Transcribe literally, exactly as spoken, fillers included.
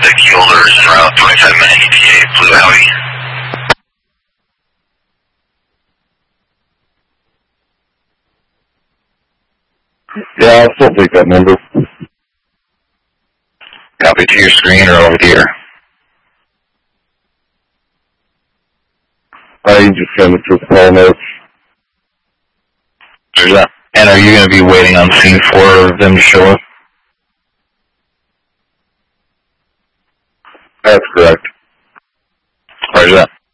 the key holders en route, twenty-five minute E T A, Blue Howdy. Yeah, I'll still take that number. Copy to your screen or over the air? I just send it to the call notes. Roger that. And are you going to be waiting on scene for them to show up? That's correct. Roger that.